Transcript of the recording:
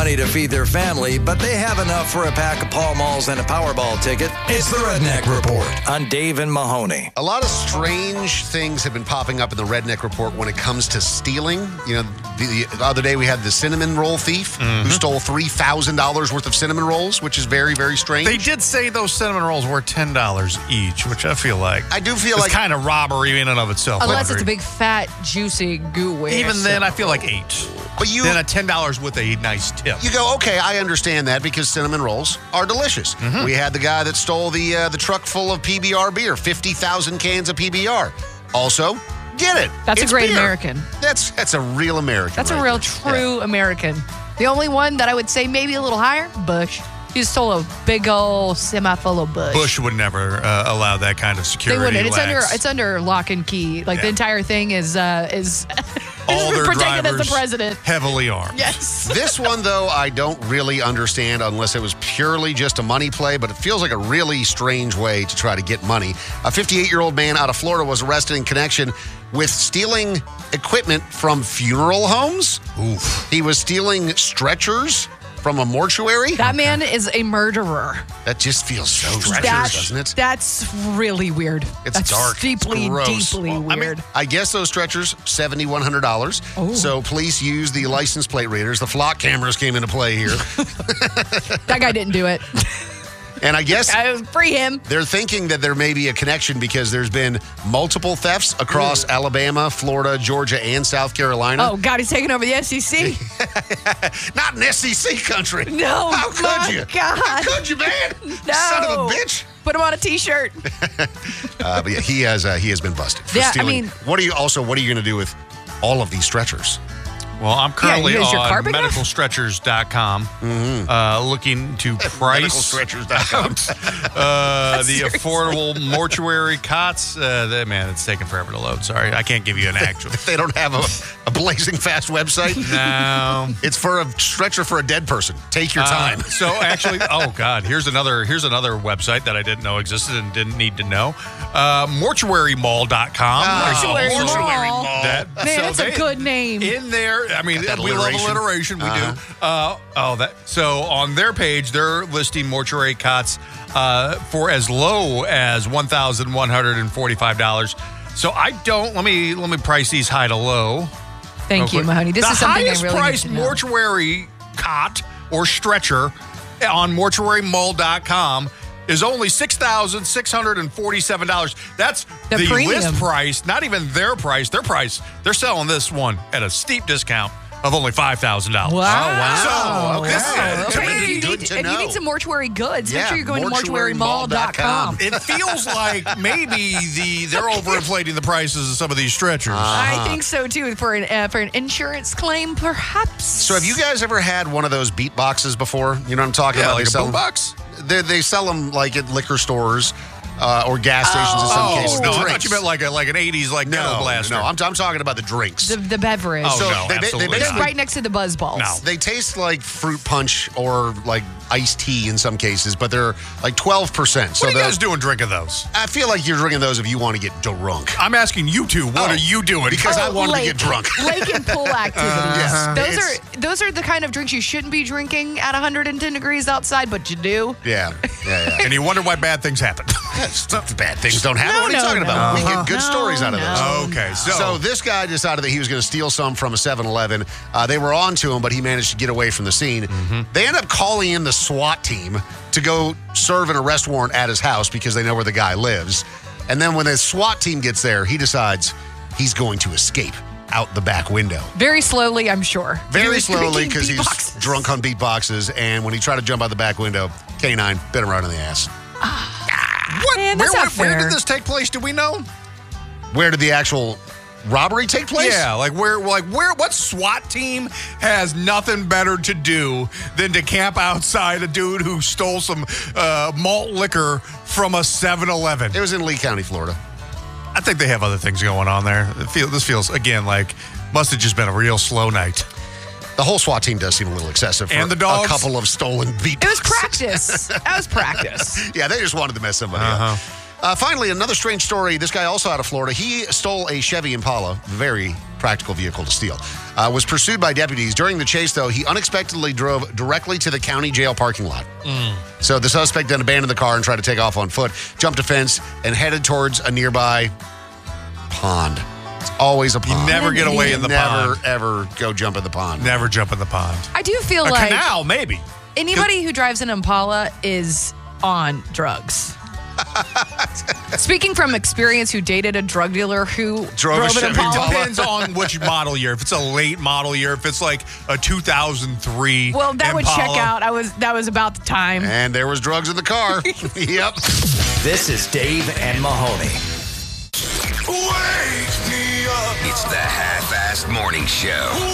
money to feed their family, but they have enough for a pack of Pall Malls and a Powerball ticket. It's the Redneck Report on Dave and Mahoney. A lot of strange things have been popping up in the Redneck Report when it comes to stealing. You know, the other day we had the cinnamon roll thief who stole $3,000 worth of cinnamon rolls, which is very, very strange. They did say those cinnamon rolls were $10 each, which I feel like it's kind of robbery in and of itself. Unless it's a big, fat, juicy goo. Even then, I feel like $8. But then a $10 with a nice tip. You go, okay, I understand that because cinnamon rolls are delicious. We had the guy that stole the truck full of PBR beer, 50,000 cans of PBR. Also, get it. That's it's a great beer. American. That's a real American. That's a real, true American. The only one that I would say maybe a little higher, Bush. He stole a big old semi-full of Bush. Bush would never allow that kind of security. They wouldn't. It's under lock and key. Like the entire thing is all their protected as drivers the president. Heavily armed. Yes. This one, though, I don't really understand unless it was purely just a money play, but it feels like a really strange way to try to get money. A 58-year-old man out of Florida was arrested in connection with stealing equipment from funeral homes. Oof. He was stealing stretchers from a mortuary. That man is a murderer. That just feels so strange, doesn't it? That's really weird. It's dark. Deeply, it's gross. deeply weird. I guess those stretchers, $7,100. Oh. So police use the license plate readers. The flock cameras came into play here. That guy didn't do it. And I guess free him. They're thinking that there may be a connection because there's been multiple thefts across Alabama, Florida, Georgia, and South Carolina. Oh, God, he's taking over the SEC. Not an SEC country. No, How could you? God. How could you, man? No. Son of a bitch. Put him on a T-shirt. But yeah, he has been busted for stealing. What are you going to do with all of these stretchers? Well, I'm currently on medical medicalstretchers.com looking to price medicalstretchers.com. The affordable mortuary cots. It's taking forever to load. Sorry, I can't give you an actual. They don't have a blazing fast website? No. It's for a stretcher for a dead person. Take your time. So actually, oh God, here's another website that I didn't know existed and didn't need to know. Mortuarymall.com. Mortuary Mall. That's a good name. In there, I mean, we love alliteration. We do. So on their page, they're listing mortuary cots for as low as $1,145. So let me price these high to low. Thank you, Mahoney. This is something I really need to know. The highest priced mortuary cot or stretcher on mortuarymall.com is only $6,647. That's the list price, not even their price. Their price, they're selling this one at a steep discount of only $5,000. Wow. So you need some mortuary goods. Make sure you're going to mortuarymall.com. It feels like maybe they're overinflating the prices of some of these stretchers. I think so too. For an insurance claim, perhaps. So have you guys ever had one of those beat boxes before? You know what I'm talking about? Like a boom box? They sell them like at liquor stores. Or gas stations in some cases. No, I thought you meant like an 80s Ghetto Blaster. No, I'm talking about the drinks. The beverage. Oh, So no, absolutely They're not. right next to the buzz balls. No. They taste like fruit punch or like iced tea in some cases, but they're like 12%. So What are you guys doing drinking those? I feel like you're drinking those if you want to get drunk. I'm asking you two, what are you doing? Because I wanted to get drunk. Lake and pool activities. Yes. Those are the kind of drinks you shouldn't be drinking at 110 degrees outside, but you do. Yeah. And you wonder why bad things happen. Bad things don't happen. What are you talking about? We get good stories out of those. Okay, So this guy decided that he was going to steal some from a 7-Eleven. They were on to him, but he managed to get away from the scene. They end up calling in the SWAT team to go serve an arrest warrant at his house because they know where the guy lives. And then when the SWAT team gets there, he decides he's going to escape out the back window. Very slowly, I'm sure. Very slowly because he's beatboxes. drunk on beatboxes. And when he tried to jump out the back window, K9 bit him right in the ass. What? Man, that's not Where fair. did this take place? Do we know? Where did the actual robbery take place? Yeah, what SWAT team has nothing better to do than to camp outside a dude who stole some malt liquor from a 7-Eleven? It was in Lee County, Florida. I think they have other things going on there. This feels, again, like must have just been a real slow night. The whole SWAT team does seem a little excessive for And the dogs? a couple of stolen beatboxes. It was practice. That was practice. Yeah, they just wanted to mess somebody up. Finally, another strange story. This guy also out of Florida. He stole a Chevy Impala, very practical vehicle to steal. was pursued by deputies. During the chase, though, he unexpectedly drove directly to the county jail parking lot. So the suspect then abandoned the car and tried to take off on foot, jumped a fence, and headed towards a nearby pond. It's always a pond. You never get away in the pond. Never, ever go jump in the pond. Never jump in the pond. I do feel A like canal, maybe. anybody who drives an Impala is on drugs. Speaking from experience, who dated a drug dealer who Drove a an Chevy Impala. Impala. Depends on which model year. If it's a late model year, if it's like a 2003 Well, that would Impala. check out. That was about the time. And there was drugs in the car. Yep. This is Dave and Mahoney. Wake me up. It's the Half-Assed Morning Show.